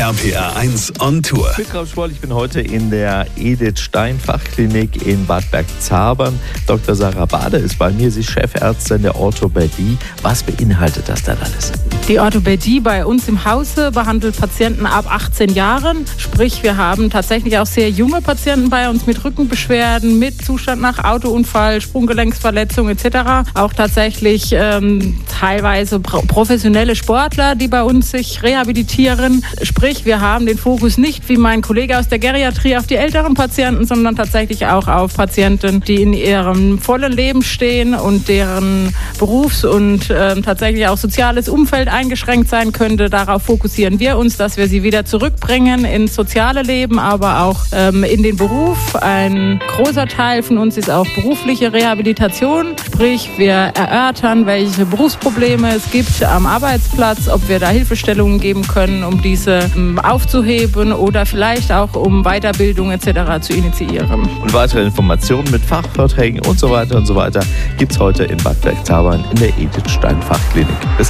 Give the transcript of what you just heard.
RPR1 on Tour. Ich bin Ralf Schwoll, ich bin heute in der Edith Stein Fachklinik in Bad Bergzabern. Dr. Sarah Bade ist bei mir, sie ist Chefärztin der Orthopädie. Was beinhaltet das denn alles? Die Orthopädie bei uns im Hause behandelt Patienten ab 18 Jahren. Sprich, wir haben tatsächlich auch sehr junge Patienten bei uns mit Rückenbeschwerden, mit Zustand nach Autounfall, Sprunggelenksverletzung etc. Auch tatsächlich teilweise professionelle Sportler, die bei uns sich rehabilitieren. Sprich, wir haben den Fokus nicht, wie mein Kollege aus der Geriatrie, auf die älteren Patienten, sondern tatsächlich auch auf Patienten, die in ihrem vollen Leben stehen und deren Berufs- und tatsächlich auch soziales Umfeld eingeschränkt sein könnte. Darauf fokussieren wir uns, dass wir sie wieder zurückbringen ins soziale Leben, aber auch in den Beruf. Ein großer Teil von uns ist auch berufliche Rehabilitation. Sprich, wir erörtern, welche Berufsprobleme es gibt am Arbeitsplatz, ob wir da Hilfestellungen geben können, um diese aufzuheben oder vielleicht auch um Weiterbildung etc. zu initiieren. Und weitere Informationen mit Fachvorträgen und so weiter gibt es heute in Bad Bergzabern in der Edith Stein Fachklinik. Bis